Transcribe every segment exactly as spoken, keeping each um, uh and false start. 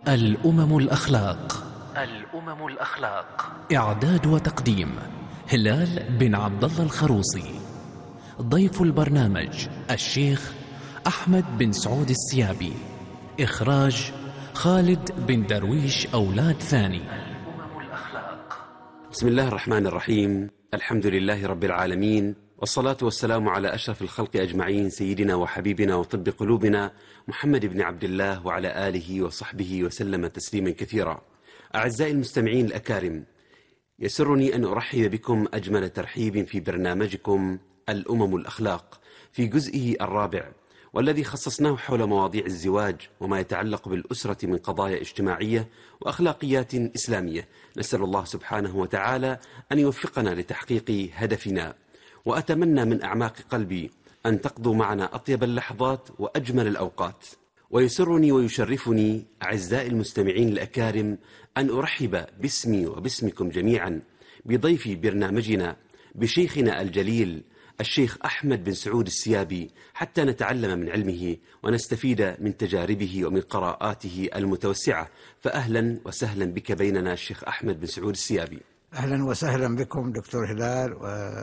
الأمم الأخلاق. الأمم الأخلاق. إعداد وتقديم هلال بن عبد الله الخروصي. ضيف البرنامج الشيخ أحمد بن سعود السيابي. إخراج خالد بن درويش أولاد ثاني. الأمم الأخلاق. بسم الله الرحمن الرحيم. الحمد لله رب العالمين، والصلاة والسلام على أشرف الخلق أجمعين، سيدنا وحبيبنا وطب قلوبنا محمد بن عبد الله وعلى آله وصحبه وسلم تسليما كثيرا. أعزائي المستمعين الأكارم، يسرني أن أرحب بكم أجمل ترحيب في برنامجكم الأمم الأخلاق في جزئه الرابع، والذي خصصناه حول مواضيع الزواج وما يتعلق بالأسرة من قضايا اجتماعية وأخلاقيات إسلامية. نسأل الله سبحانه وتعالى أن يوفقنا لتحقيق هدفنا، وأتمنى من أعماق قلبي أن تقضوا معنا أطيب اللحظات وأجمل الأوقات. ويسرني ويشرفني أعزائي المستمعين الأكارم أن أرحب باسمي وباسمكم جميعا بضيف برنامجنا، بشيخنا الجليل الشيخ أحمد بن سعود السيابي، حتى نتعلم من علمه ونستفيد من تجاربه ومن قراءاته المتوسعة. فأهلا وسهلا بك بيننا الشيخ أحمد بن سعود السيابي. أهلا وسهلا بكم دكتور هلال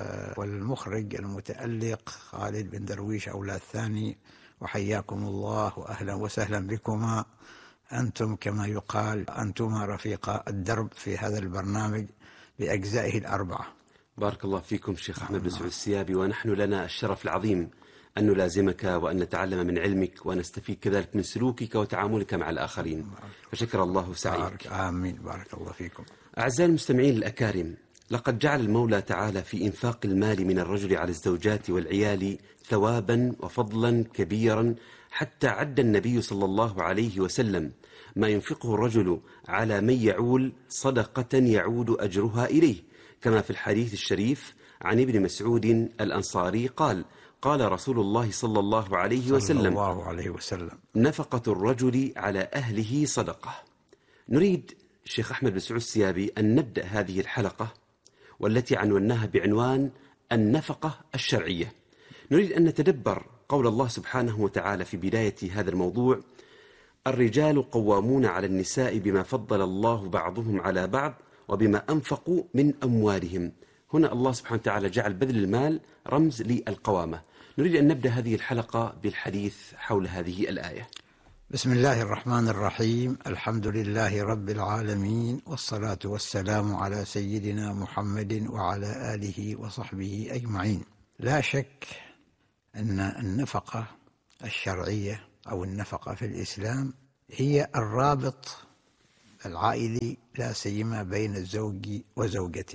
والمخرج المتألق خالد بن درويش أولاد ثاني، وحياكم الله وأهلا وسهلا بكما. أنتم كما يقال أنتما رفيق الدرب في هذا البرنامج بأجزائه الأربعة. بارك الله فيكم شيخ أحمد بن سعود السيابي، ونحن لنا الشرف العظيم أن نلازمك وأن نتعلم من علمك ونستفيد كذلك من سلوكك وتعاملك مع الآخرين، فشكر الله سعيك. آمين. بارك الله فيكم. أعزائي المستمعين الأكارم، لقد جعل المولى تعالى في إنفاق المال من الرجل على الزوجات والعيال ثوابا وفضلا كبيرا، حتى عد النبي صلى الله عليه وسلم ما ينفقه الرجل على من يعول صدقة يعود أجرها إليه، كما في الحديث الشريف عن ابن مسعود الأنصاري قال: قال رسول الله صلى الله عليه وسلم, صلى الله عليه وسلم نفقة الرجل على أهله صدقة. نريد الشيخ أحمد بن سعود السيابي أن نبدأ هذه الحلقة والتي عنوناها بعنوان النفقة الشرعية. نريد أن نتدبر قول الله سبحانه وتعالى في بداية هذا الموضوع: الرجال قوامون على النساء بما فضل الله بعضهم على بعض وبما أنفقوا من أموالهم. هنا الله سبحانه وتعالى جعل بذل المال رمز للقوامة. نريد أن نبدأ هذه الحلقة بالحديث حول هذه الآية. بسم الله الرحمن الرحيم. الحمد لله رب العالمين، والصلاة والسلام على سيدنا محمد وعلى آله وصحبه أجمعين. لا شك أن النفقة الشرعية أو النفقة في الإسلام هي الرابط العائلي، لا سيما بين الزوج وزوجته.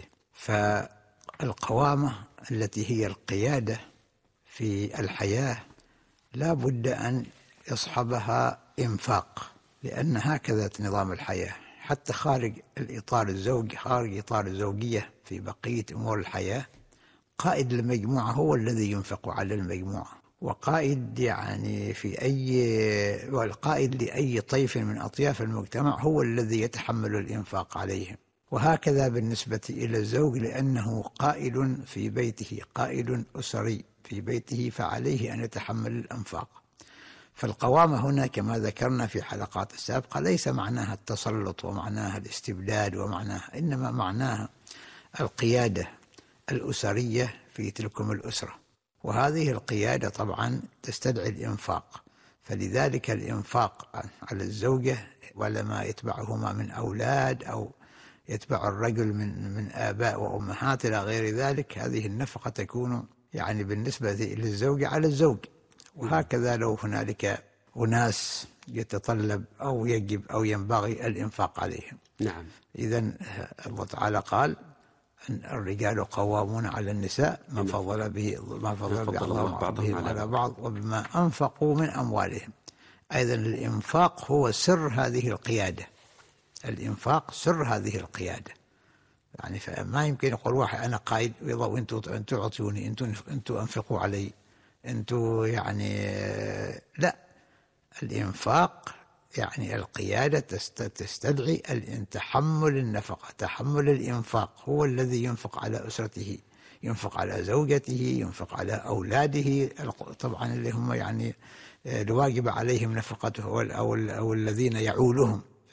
فالقوامة التي هي القيادة في الحياة لا بد أن يصحبها إنفاق، لأن هكذا نظام الحياة، حتى خارج الإطار الزوجي، خارج إطار الزوجية في بقية أمور الحياة، قائد المجموعة هو الذي ينفق على المجموعة، وقائد يعني في أي والقائد لأي طيف من أطياف المجتمع هو الذي يتحمل الإنفاق عليهم. وهكذا بالنسبة إلى الزوج، لأنه قائد في بيته، قائد أسري في بيته، فعليه أن يتحمل الإنفاق. فالقوامة هنا كما ذكرنا في حلقات السابقة ليس معناها التسلط ومعناها الاستبداد ومعناها، إنما معناها القيادة الأسرية في تلكم الأسرة، وهذه القيادة طبعا تستدعي الإنفاق. فلذلك الإنفاق على الزوجة ولما يتبعهما من أولاد أو يتبع الرجل من من آباء وأمهات إلى غير ذلك، هذه النفقة تكون يعني بالنسبة للزوجة على الزوج. وهكذا لو هنالك أناس يتطلب أو يجب أو ينبغي الإنفاق عليهم. نعم. إذن الله تعالى قال أن الرجال قوامون على النساء ما فضل به ما فضل به الله بعضهم على بعض وبما أنفقوا من أموالهم. أيضا الإنفاق هو سر هذه القيادة، الإنفاق سر هذه القيادة. يعني فما يمكن يقول واحد أنا قائد وأنتوا أنتوا أعطوني، أنتوا أنتوا أنفقوا علي، أنتوا يعني لا. الإنفاق يعني القيادة تستدعي تحمل النفقة، تحمل الإنفاق. هو الذي ينفق على أسرته، ينفق على زوجته، ينفق على أولاده طبعا اللي هم يعني الواجب عليهم نفقته، أو, أو الذين يعولهم.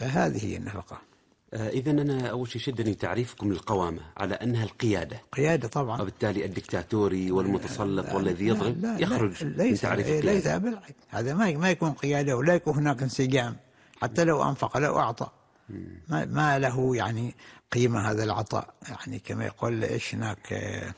فهذه هي النفقة. آه إذا أنا أول شيء شدني تعريفكم للقوامة على أنها القيادة. قيادة طبعا. وبالتالي الدكتاتوري والمتسلط والذي يضرب لا لا يخرج لا من تعريف القيادة. ليس بالعكس، هذا ما ما يكون قيادة ولا يكون هناك انسجام، حتى لو أنفق لو أعطى ما, ما له يعني قيمة هذا العطاء، يعني كما يقول إيش هناك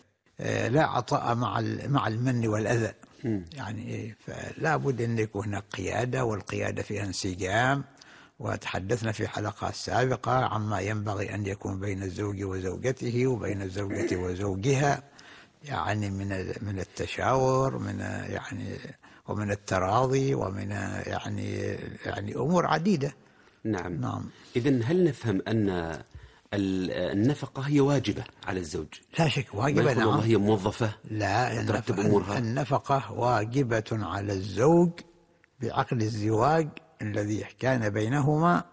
لا عطاء مع مع المن والأذى. يعني فلا بد أن يكون هناك قيادة، والقيادة فيها انسجام. وتحدثنا في حلقات سابقة عما ينبغي أن يكون بين الزوج وزوجته وبين الزوجة وزوجها، يعني من من التشاور، من يعني ومن التراضي، ومن يعني يعني أمور عديدة. نعم. نعم. إذن هل نفهم أن النفقة هي واجبة على الزوج؟ لا شك واجبة. ما يقول والله هي موظفة لا، ترتب أمورها. النفقة واجبة على الزوج بعقد الزواج الذي كان بينهما،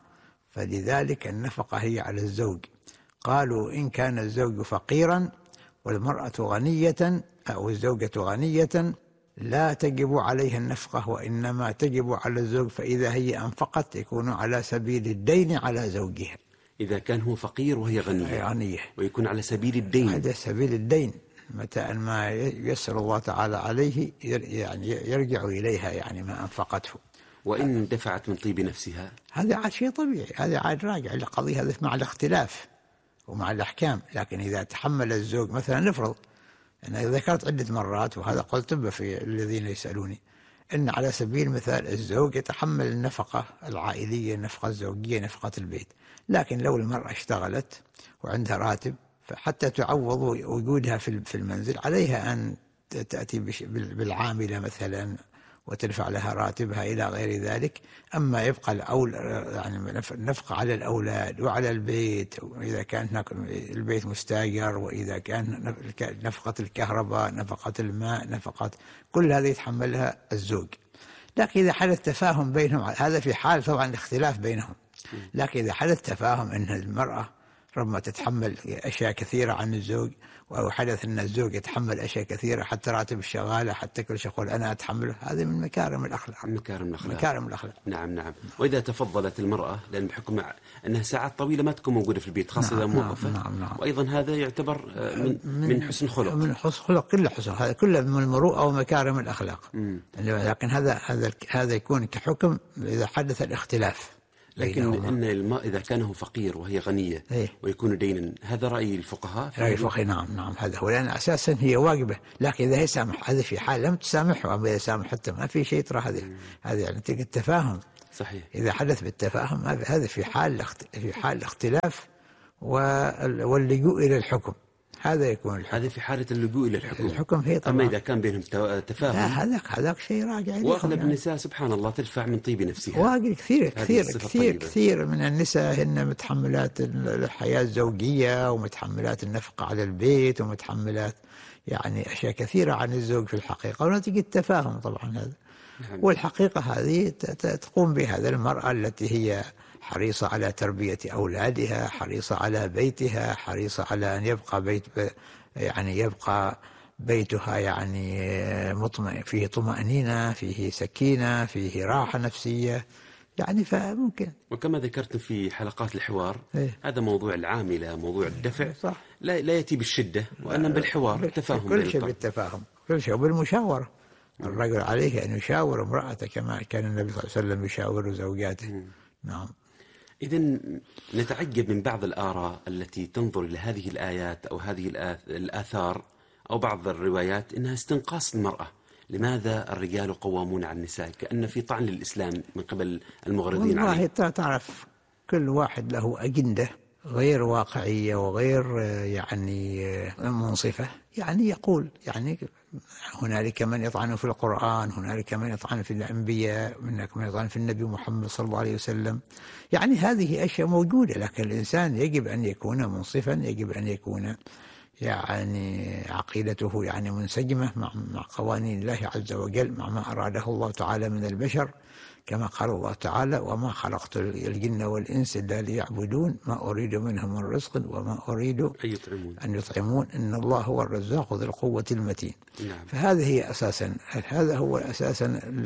فلذلك النفقة هي على الزوج. قالوا إن كان الزوج فقيرا والمرأة غنية أو الزوجة غنية لا تجب عليها النفقة، وإنما تجب على الزوج، فإذا هي أنفقت يكون على سبيل الدين على زوجها. إذا كان هو فقير وهي غنية, غنية. ويكون على سبيل الدين. على سبيل الدين متى أن ما يسر الله تعالى عليه يعني يرجع إليها، يعني ما أنفقته. وإن دفعت من طيب نفسها هذا عاد شيء طبيعي، هذا عاد راجع لقضية هذا مع الاختلاف ومع الأحكام. لكن إذا تحمل الزوج مثلا، نفرض أنا ذكرت عدة مرات وهذا قلت في الذين يسألوني أن على سبيل المثال الزوج يتحمل النفقة العائلية، النفقة الزوجية، نفقة البيت، لكن لو المرأة اشتغلت وعندها راتب فحتى تعوض وجودها في المنزل عليها أن تأتي بالعاملة مثلا وتدفع لها راتبها إلى غير ذلك. أما يبقى الأول يعني نفقة على الأولاد وعلى البيت، وإذا كان هناك البيت مستأجر، وإذا كان نفقة الكهرباء، نفقة الماء، نفقة كل هذه يتحملها الزوج. لكن إذا حدث تفاهم بينهم، هذا في حال طبعا الاختلاف بينهم، لكن إذا حدث تفاهم أن المرأة ربما تتحمل أشياء كثيرة عن الزوج، أو حدث أن الزوج يتحمل أشياء كثيرة حتى راتب الشغالة، حتى كل شيء يقول أنا أتحمله، هذه من مكارم الأخلاق. مكارم الأخلاق. مكارم الأخلاق. نعم نعم. وإذا تفضلت المرأة، لأن بحكم أنها ساعات طويلة ما تكون موجودة في البيت خاصة إذا نعم موظفة. نعم نعم. وأيضا هذا يعتبر من من حسن خلق. من حسن خلق، كله حسن، هذا كله من المروءة ومكارم الأخلاق. مم. لكن هذا هذا هذا يكون كحكم إذا حدث الاختلاف. لكن إن الماء إذا كان فقير وهي غنية إيه؟ ويكون دينا، هذا رأي الفقهاء. رأي الفقهاء نعم نعم هذا هو، لأن أساسا هي واجبة. لكن إذا هي سامح، هذا في حال لم تسامحه، أما إذا سامح حتى ما في شيء، ترى هذه هذه يعني التفاهم. صحيح. إذا حدث بالتفاهم هذا في حال في حال الاختلاف واللجوء إلى الحكم، هذا يكون الحكم. هذا في حالة اللجوء إلى الحكم. الحكم هي طبعا. أما إذا كان بينهم تفاهم، لا هذاك هذاك شيء راجع. وأغلب يعني. النساء سبحان الله تدفع من طيب نفسها. واجد كثير كثير كثير كثير من النساء هن متحملات الحياة الزوجية، ومتحملات النفقة على البيت، ومتحملات يعني أشياء كثيرة عن الزوج في الحقيقة، ونتيجة التفاهم طبعا هذا. نعم. والحقيقة هذه تقوم بهذا المرأة التي هي حريصة على تربية أولادها، حريصة على بيتها، حريصة على أن يبقى بيت يعني يبقى بيتها يعني مطمئن، فيه طمأنينة، فيه سكينة، فيه راحة نفسية، يعني فممكن. وكما ذكرت في حلقات الحوار، إيه؟ هذا موضوع العاملة، موضوع الدفع، صح. لا لا يأتي بالشدة، وأنما بالحوار، التفاهم. كل شيء بالتفاهم، كل شيء بالمشاورة. الرجل عليه أن يشاور امرأته كما كان النبي صلى الله عليه وسلم يشاور زوجاته. نعم. إذن نتعجب من بعض الآراء التي تنظر إلى هذه الآيات أو هذه الآثار أو بعض الروايات إنها استنقاص المرأة. لماذا الرجال قوامون على النساء؟ كأن في طعن للإسلام من قبل المغرضين عليه. والله تعرف كل واحد له أجندة غير واقعية وغير يعني منصفة. يعني يقول يعني هنالك من يطعن في القرآن، هنالك من يطعن في الأنبياء، هناك من يطعن في النبي محمد صلى الله عليه وسلم. يعني هذه أشياء موجودة، لكن الإنسان يجب أن يكون منصفا، يجب أن يكون يعني عقيدته يعني منسجمة مع مع قوانين الله عز وجل، مع ما أراده الله تعالى من البشر. كما قال الله تعالى: وما خلقت الجن والإنس إلا ليعبدون ما أريد منهم من رزق وما أريد أن يطعمون أن يطعمون إن الله هو الرزاق ذو القوة المتين. نعم. فهذه هي أساسا هذا هو أساسا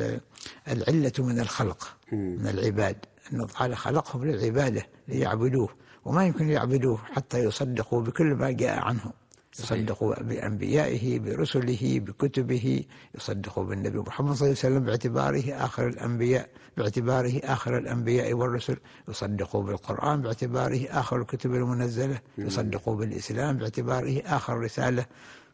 العلة من الخلق مم. من العباد، أن الله تعالى خلقهم للعبادة ليعبدوه، وما يمكن يعبدوه حتى يصدقوا بكل ما جاء عنه. يصدقوا بأنبيائه برسله بكتبه، يصدقوا بالنبي محمد صلى الله عليه وسلم باعتباره آخر الأنبياء باعتباره آخر الأنبياء والرسل، يصدقوا بالقرآن باعتباره آخر الكتب المنزلة، يصدقوا بالإسلام باعتباره آخر رسالة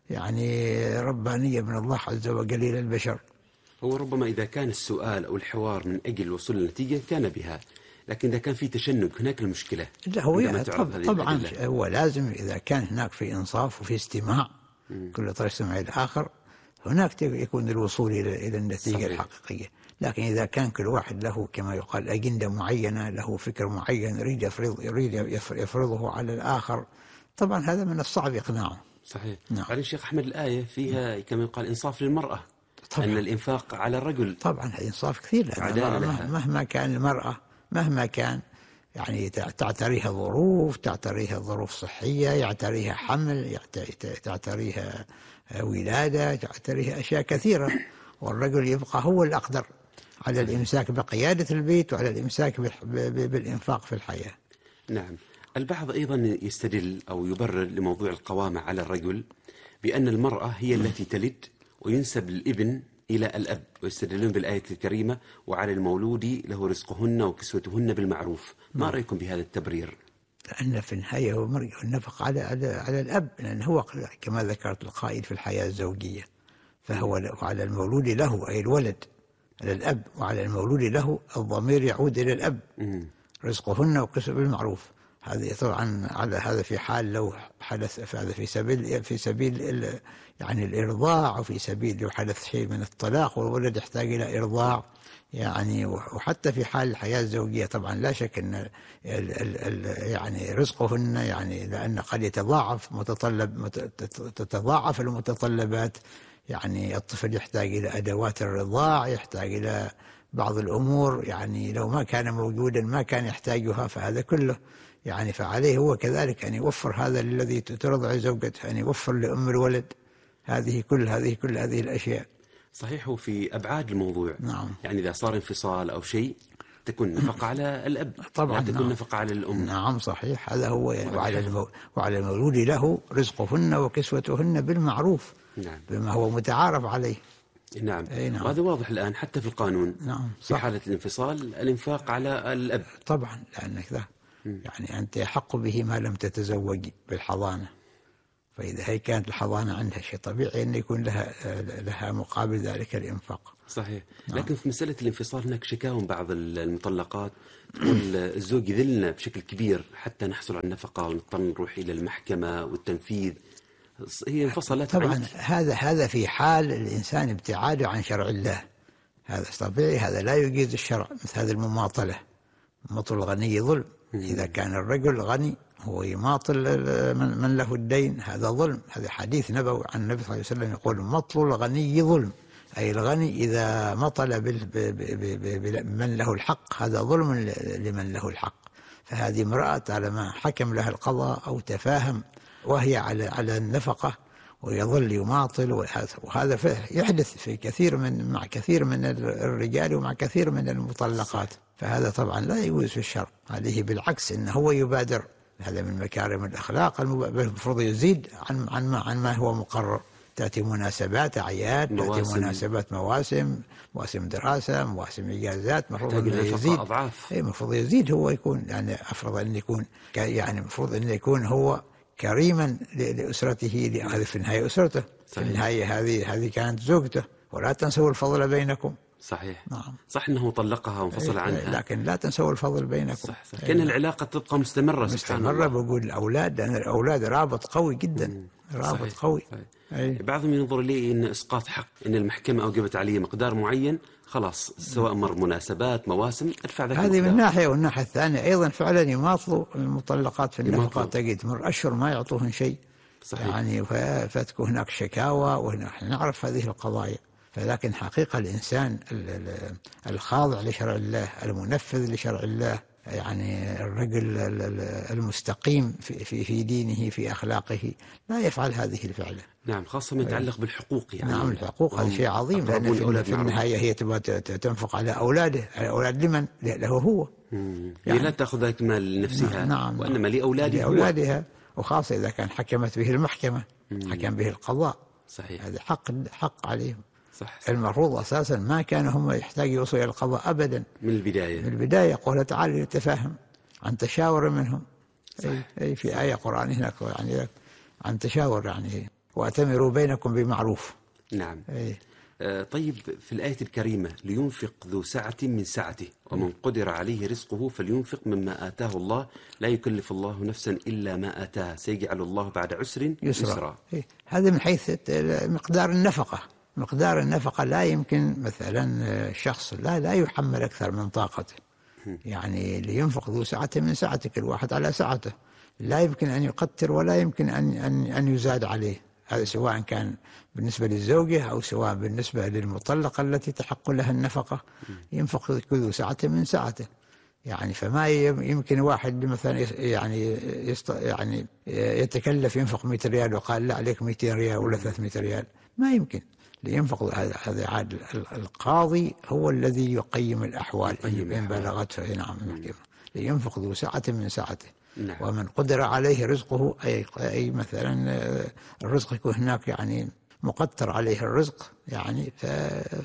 يعني ربانية من الله عز وجل إلى البشر. هو ربما إذا كان السؤال أو الحوار من أجل الوصول للنتيجة كان بها، لكن إذا كان في تشنج هناك المشكلة. لا هو يعني طب طبعا هو لازم إذا كان هناك في إنصاف وفي استماع، مم. كل طرف يستمع الآخر، هناك يكون الوصول إلى إلى النتيجة صحيح. الحقيقية. لكن إذا كان كل واحد له كما يقال أجندة معينة، له فكر معين يريد يفرض يريد يفرضه على الآخر، طبعا هذا من الصعب إقناعه. صحيح. نعم. علي الشيخ أحمد الآية فيها كما يقال إنصاف للمرأة، طبعا. أن الإنفاق على الرجل طبعا إنصاف كثير، لأن مهما كان المرأة مهما كان يعني تعتريها ظروف، تعتريها ظروف صحية، يعتريها حمل، تعتريها ولادة، تعتريها أشياء كثيرة، والرجل يبقى هو الأقدر على الإمساك بقيادة البيت وعلى الإمساك بالإنفاق في الحياة. نعم. البعض أيضا يستدل أو يبرر لموضوع القوامة على الرجل بأن المرأة هي التي تلد وينسب الابن إلى الأب، ويستدلون بالآية الكريمة: وعلى المولود له رزقهن وكسوتهن بالمعروف. ما رأيكم بهذا التبرير؟ لأن في النهاية هو النفق على على على الأب، لأن هو كما ذكرت القائل في الحياة الزوجية، فهو على المولود له أي الولد على الأب، وعلى المولود له الضمير يعود إلى الأب. م. رزقهن وكسوتهن بالمعروف، هذا طبعا على هذا في حال لو حدث هذا في سبيل في سبيل يعني الإرضاع، وفي سبيل لو حدث شيء من الطلاق والولد يحتاج إلى إرضاع يعني، وحتى في حال الحياة الزوجية طبعا لا شك أن ال ال ال يعني رزقهن يعني، لأن قد يتضاعف متطلب تتضاعف المتطلبات، يعني الطفل يحتاج إلى أدوات الرضاع، يحتاج إلى بعض الأمور يعني لو ما كان موجودا ما كان يحتاجها، فهذا كله يعني فعليه هو كذلك أن يوفر هذا الذي ترضع زوجته، أن يوفر لأم الولد هذه كل هذه كل هذه الأشياء. صحيح. وفي أبعاد الموضوع. نعم. يعني إذا صار انفصال أو شيء تكون نفقة على الأب طبعا، تكون نعم. نفقة على الأم. نعم صحيح، هذا هو يعني. وعلى المو... وعلى المولود له رزقهن وكسوتهن بالمعروف. نعم. بما هو متعارف عليه. نعم. نعم. وهذا واضح الآن حتى في القانون. نعم. في حالة الانفصال الإنفاق على الأب. طبعا، لأنك ذا يعني أنت يحق به ما لم تتزوج بالحضانة، فإذا هي كانت الحضانة عندها شيء طبيعي أن يكون لها لها مقابل ذلك الإنفاق. صحيح. نعم. لكن في مسألة الانفصال هناك شكاوى من بعض المطلقات تقول الزوج يذلنا بشكل كبير حتى نحصل على النفقة ونضطر نروح إلى المحكمة والتنفيذ. هي انفصلت طبعا عنك. هذا هذا في حال الإنسان ابتعاده عن شرع الله، هذا طبيعي، هذا لا يجيز الشرع. مثل هذه المماطلة، مطل الغني ظلم. إذا كان الرجل غني هو يماطل من له الدين هذا ظلم. هذا حديث نبوي عن النبي صلى الله عليه وسلم يقول: مطل الغني ظلم، أي الغني إذا مطل بمن له الحق هذا ظلم لمن له الحق. فهذه امرأة طالما حكم لها القضاء أو تفاهم وهي على على النفقة ويظل يماطل، وهذا يحدث في كثير من مع كثير من الرجال ومع كثير من المطلقات، فهذا طبعا لا يجوز في الشرع. عليه بالعكس إنه هو يبادر، هذا من مكارم الأخلاق، المفروض يزيد عن عن ما عن ما هو مقرر. تأتي مناسبات أعياد، تأتي مناسبات مواسم، مواسم دراسة، مواسم إجازات، المفروض يزيد. أي المفروض يزيد، هو يكون يعني أفضل أن يكون يعني المفروض أن يكون هو كريما لأسرته، هذه في النهاية أسرته، في النهاية هذه هذه كانت زوجته، ولا تنسوا الفضل بينكم. صحيح. نعم. صح أنه طلقها وانفصل عنها، لكن لا تنسوا الفضل بينكم. صح صح. كأن العلاقة تبقى مستمرة. مستمرة. بقول الأولاد، لأن الأولاد رابط قوي جدا. مم. رابط صحيح. قوي. صحيح. بعضهم ينظر لي إن إسقاط حق، إن المحكمة أوجبت عليه مقدار معين خلاص، سواء مر مناسبات مواسم ادفع ذاك. هذه من ناحية، والناحية الثانية أيضا فعلا يماطلوا المطلقات في النفقة، تجد تمر أشهر ما يعطوهن شيء. صحيح. يعني فتكون هناك شكاوى، ونحن نعرف هذه القضايا. فلكن حقيقة الإنسان الخاضع لشرع الله المنفذ لشرع الله، يعني الرجل المستقيم في في دينه في أخلاقه، لا يفعل هذه الفعلة. نعم، خاصة ما يتعلق بالحقوق يعني. نعم، الحقوق هذا شيء عظيم، لأن في, في النهاية هي تبغى تنفق على أولاده، على أولاد لمن؟ له هو. يعني هي لا تأخذ ذلك مال لنفسها. نعم، وإنما لأولادها لأولادها، وخاصة إذا كان حكمت به المحكمة، مم. حكم به القضاء. صحيح، هذا حق حق عليهم. صح. المفروض أساسا ما كان هم يحتاجوا يوصلوا إلى القضاء أبدا من البداية. من البداية قال تعالى نتفاهم عن تشاور منهم. أي, أي في صح. آية قرآن هناك يعني عن تشاور، يعني وأتمروا بينكم بمعروف. نعم. أي. آه طيب، في الآية الكريمة لينفق ذو سعة من سعته ومن قدر عليه رزقه فلينفق مما آتاه الله لا يكلف الله نفسا إلا ما آتاها سيجعل الله بعد عسر يسرا, يسرا. إيه. هذا من حيث مقدار النفقة. مقدار النفقة لا يمكن مثلا شخص لا لا يحمل أكثر من طاقته، يعني لينفق ذو سعة من سعته، كل واحد على سعته، لا يمكن أن يقتر ولا يمكن أن أن أن يزاد عليه، هذا سواء كان بالنسبة للزوجة أو سواء بالنسبة للمطلقة التي تحق لها النفقة، ينفق ذو سعة من سعته. يعني فما يمكن واحد مثلا يعني يست يعني يتكلف ينفق مئة ريال وقال لا عليك مئتين ريال ولا ثلاثمئة ريال، ما يمكن. لينفق هذا عاد القاضي هو الذي يقيم الأحوال إن بلغته. نعم، لينفق ذو سعة من سعته. نعم. ومن قدر عليه رزقه أي, أي مثلا الرزق يكون هناك يعني مقتر عليه الرزق، يعني ف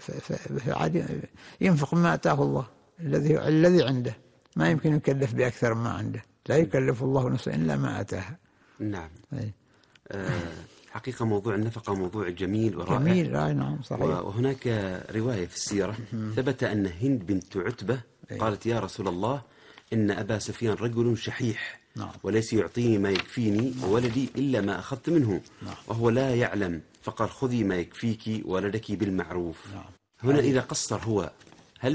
ينفق ما آتاه الله الذي الذي عنده، ما يمكن يكلف بأكثر ما عنده، لا يكلف الله نفسا إلا ما آتاها. نعم. أي. آه حقيقة موضوع النفقة موضوع جميل ورائع. جميل رائع. نعم صحيح. وهناك رواية في السيرة ثبت أن هند بنت عتبة قالت يا رسول الله إن أبا سفيان رجل شحيح، نعم. وليس يعطيني ما يكفيني وولدي إلا ما أخذت منه، نعم. وهو لا يعلم، فقال خذي ما يكفيك ولدك بالمعروف. نعم. هنا إذا قصر هو، هل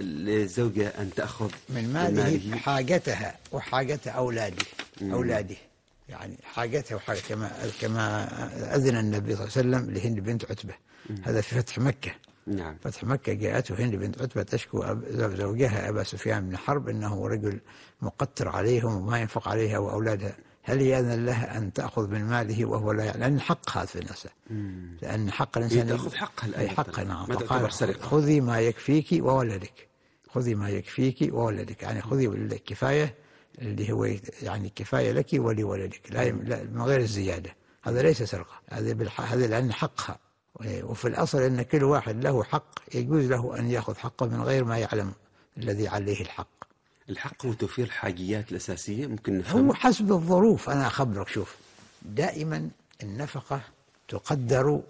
للزوجة أن تأخذ من ماله حاجتها وحاجة أولاده أولاده يعني حاجتها وحاجة، كما كما أذن النبي صلى الله عليه وسلم لهند بنت عتبة. هذا في فتح مكة. نعم. فتح مكة جاءته هند بنت عتبة تشكو زوجها أبا سفيان بن حرب أنه رجل مقتر عليهم وما ينفق عليها وأولادها، هل يأذن لها أن تأخذ من ماله وهو لا يعلم؟ لأن حق هذا في النساء، لأن حق الإنسان تأخذ حقها. أي حق. نعم. فقال خذي ما يكفيك وولدك، خذي ما يكفيك وولدك، يعني خذي الكفاية اللي هو يعني كفاية لك ولولدك، لا من غير الزيادة. هذا ليس سرقة، هذا بالحق، هذا لأن حقها. وفي الأصل أن كل واحد له حق، يجوز له أن يأخذ حقه من غير ما يعلم الذي عليه الحق. الحق هو توفير الحاجيات الأساسية، ممكن نفهم. هو حسب الظروف. أنا أخبرك، شوف، دائما النفقة تقدر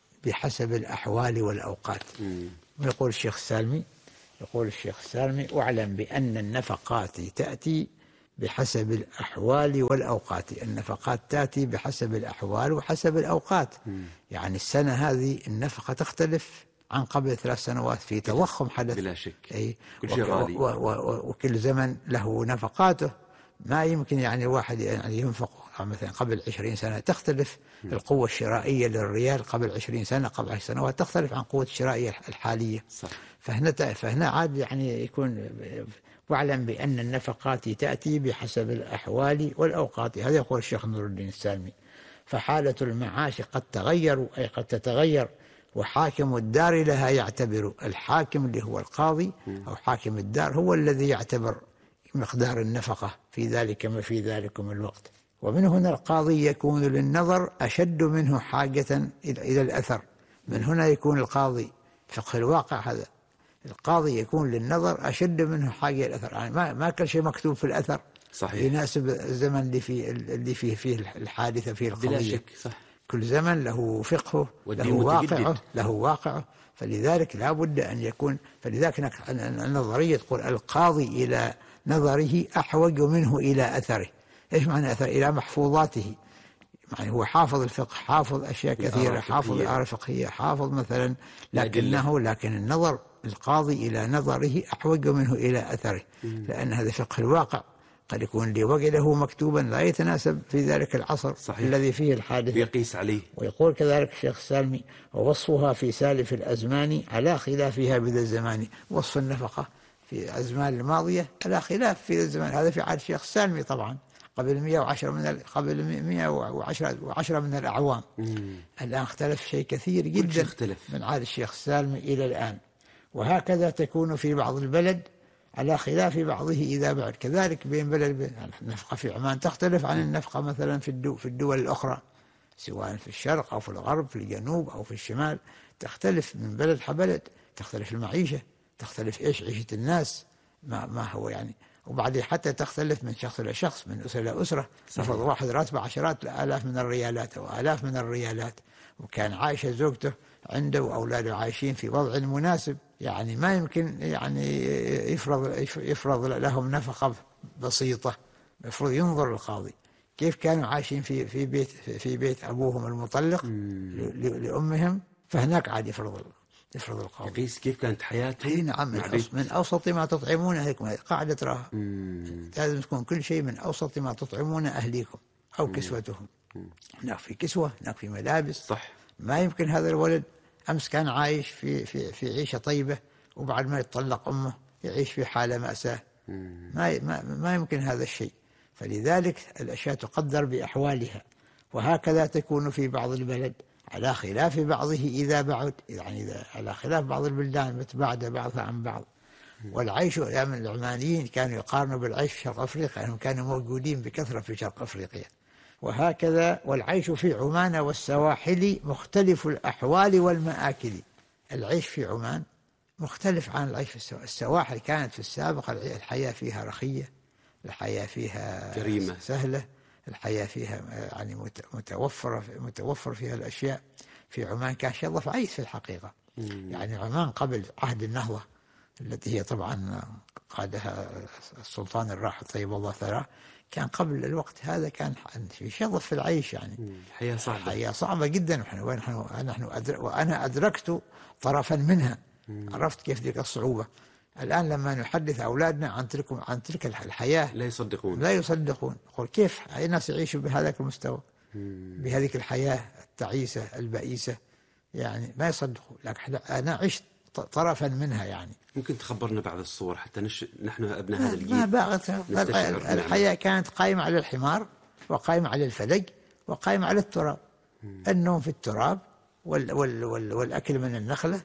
بحسب الأحوال والأوقات. يقول الشيخ السالمي يقول الشيخ السالمي واعلم بأن النفقات تأتي بحسب الأحوال والأوقات. النفقات تأتي بحسب الأحوال وحسب الأوقات. م. يعني السنة هذه النفقة تختلف عن قبل ثلاث سنوات، في تضخم حدث بلا شك. أي كل شيء غالي. و و و وكل زمن له نفقاته. ما يمكن يعني واحد يعني ينفق مثلا قبل عشرين سنة تختلف. م. القوة الشرائية للريال قبل عشرين سنة قبل عشر سنوات تختلف عن قوة الشرائية الحالية. صح. فهنا فهنا عاد يعني يكون واعلم بأن النفقات تأتي بحسب الأحوال والأوقات. هذا يقول الشيخ نور الدين السالمي. فحالة المعاش قد تغير، أي قد تتغير، وحاكم الدار لها يعتبر. الحاكم اللي هو القاضي أو حاكم الدار هو الذي يعتبر مقدار النفقة في ذلك ما في ذلكم الوقت. ومن هنا القاضي يكون للنظر أشد منه حاجة إلى الأثر. من هنا يكون القاضي فقه الواقع، هذا القاضي يكون للنظر أشد منه حاجة إلى الأثر. يعني ما ما كل شيء مكتوب في الأثر صحيح يناسب الزمن اللي فيه اللي فيه فيه الحادثة فيه القضية. بلا شك. صح. كل زمن له فقهه، له واقعه، له واقعه. فلذلك لا بد أن يكون. فلذلك النظرية تقول القاضي إلى نظره أحوج منه إلى أثره. إيش معنى أثر؟ إلى محفوظاته. يعني هو حافظ الفقه، حافظ أشياء كثيرة، حافظ الآراء الفقهية، حافظ مثلا، لكنه لكن النظر القاضي إلى نظره أحوج منه إلى أثره، لأن هذا فقه الواقع. قد يكون اللي وجده مكتوبا لا يتناسب في ذلك العصر صحيح. الذي فيه الحادث يقيس عليه. ويقول كذلك الشيخ السالمي: ووصفها في سالف الأزمان على خلافها بذا الزمان. وصف النفقة في الأزمان الماضية على خلاف في ذا الزمان. هذا في عهد الشيخ السالمي طبعا قبل مئة وعشرة من ال... قبل مئة وعشرة من الأعوام. مم. الآن اختلف شيء كثير جدا من عهد الشيخ السالمي إلى الآن. وهكذا تكون في بعض البلد على خلاف بعضه إذا بعد. كذلك بين بلد النفقة في عمان تختلف عن النفقة مثلا في الدول, في الدول الأخرى، سواء في الشرق أو في الغرب، في الجنوب أو في الشمال. تختلف من بلد حبلد، تختلف المعيشة، تختلف إيش عيشة الناس، ما, ما هو يعني. وبعدين حتى تختلف من شخص إلى شخص، من أسرة إلى أسرة. نفرض واحد راتبه عشرات آلاف من الريالات أو آلاف من الريالات، وكان عايشة زوجته عنده وأولاده عايشين في وضع مناسب، يعني ما يمكن يعني يفرض يفرض لهم نفقة بسيطة. المفروض ينظر القاضي كيف كانوا عايشين في في بيت في بيت أبوهم المطلق لأمهم، فهناك عاد يفرض يفرض القاضي. يقيس كيف كانت حياته. اي نعم، من, أوسط من أوسط ما تطعمون أهليكم، قاعدة تراها. لازم تكون كل شيء من أوسط ما تطعمون أهليكم أو مم. كسوتهم. هناك في كسوة، هناك في ملابس. صح. ما يمكن هذا الولد أمس كان عايش في في في عيشة طيبة، وبعد ما يتطلق أمه يعيش في حالة مأساة. ما ما ما يمكن هذا الشيء. فلذلك الأشياء تقدر بأحوالها، وهكذا تكون في بعض البلد على خلاف بعضه إذا بعد، يعني إذا على خلاف بعض البلدان متباعدة بعضها عن بعض. والعيش أيام العمانيين كانوا يقارنوا بالعيش في شرق أفريقيا، لأنهم كانوا موجودين بكثرة في شرق أفريقيا. وهكذا والعيش في عمان والسواحل مختلف الأحوال والمآكل. العيش في عمان مختلف عن العيش في السواحل. السواحل كانت في السابق الحياة فيها رخية، الحياة فيها كريمة سهلة، الحياة فيها يعني متوفرة متوفر فيها الأشياء. في عمان كان شيء ضعيف في الحقيقة. مم. يعني عمان قبل عهد النهضة التي هي طبعا قادها السلطان الراحل طيب الله ثراه، كان قبل الوقت هذا كان في شظف في العيش، يعني حياة صعبة، حياة صعبة جدا. ونحن نحن أدرك وأنا أدركت طرفا منها. مم. عرفت كيف ذيك الصعوبة. الآن لما نحدث أولادنا عن تلك عن تلك الحياة لا يصدقون لا يصدقون يقول كيف الناس يعيشوا بهذا المستوى، بهذه الحياة التعيسة البئيسة، يعني ما يصدقوا. لكن أنا عشت طرفا منها. يعني ممكن تخبرنا بعض الصور حتى نش... نحن أبناء هذا الجيل ما باغت. الحياة كانت قائمة على الحمار، وقائمة على الفلج، وقائمة على التراب. مم. النوم في التراب وال... وال... وال... والأكل من النخلة،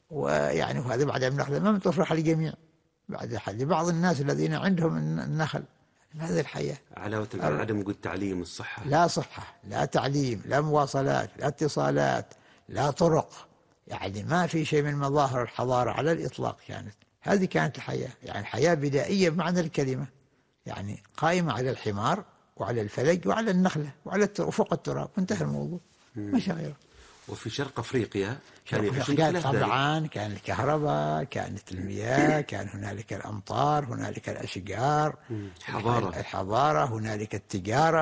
ويعني وهذا بعد النخلة ما متوفر للجميع، بعد لبعض الناس الذين عندهم النخل. هذه الحياة علاوة على عدم وجود تعليم الصحة، لا صحة، لا تعليم، لا مواصلات، لا اتصالات، لا طرق، يعني ما في شيء من مظاهر الحضارة على الإطلاق كانت. هذه كانت الحياة، يعني حياة بدائية بمعنى الكلمة، يعني قائمة على الحمار وعلى الفلج وعلى النخلة وعلى وفوق التراب، انتهى الموضوع، ما غيره. وفي شرق أفريقيا كان كان طبعا كان الكهرباء، كانت المياه، كان هنالك الأمطار، هنالك الأشجار، حضارة الحضارة، هنالك التجارة.